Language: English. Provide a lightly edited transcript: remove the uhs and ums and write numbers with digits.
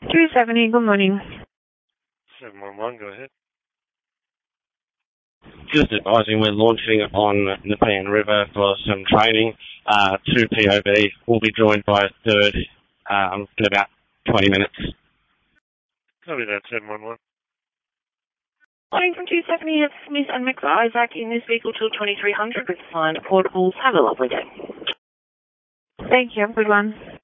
270, good morning. 711, go ahead. Just advising we're launching on Nepean River for some training. 2 POB will be joined by a third in about 20 minutes. Copy that, 711. Morning from 270, it's Smith and Mix Isaac in this vehicle till 2300 with assigned portables. Have a lovely day. Thank you, have a good one.